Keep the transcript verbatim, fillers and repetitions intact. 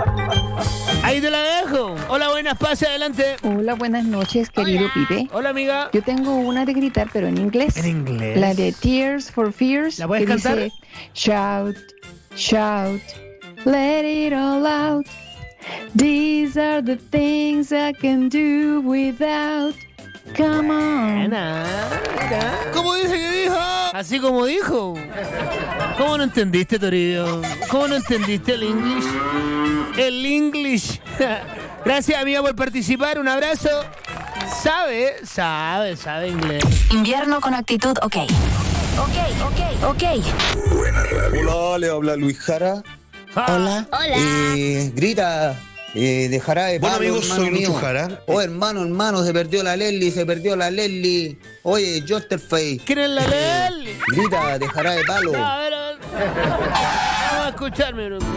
Ahí te la dejo. Hola, buenas, pase adelante. Hola, buenas noches, querido Hola. Pipe. Hola, amiga. Yo tengo una de gritar, pero en inglés. En inglés. La de Tears for Fears. ¿La puedes que cantar? Dice, shout, shout, let it all out. These are the things I can do without. Come on. Buena, mira. ¿Cómo dice que dijo? Así como dijo. ¿Cómo no entendiste, Toribio? ¿Cómo no entendiste el English? El English. Gracias, amiga, por participar. Un abrazo. Sabe, sabe, sabe inglés. Invierno con actitud, ok. Ok, ok, ok. Hola, le habla Luis Jara. Hola. Hola. Eh, grita, eh, de Jarabe. Bueno, Pablo, amigos, hermano soy Lucho mío. Jara. Oh, hermano, hermano, se perdió la Leslie, se perdió la Leslie. Oye, Josterface. ¿Quién es la Leli? Grita, de Jarabe Palo. A ver, a ver. Vamos a escucharme, bro.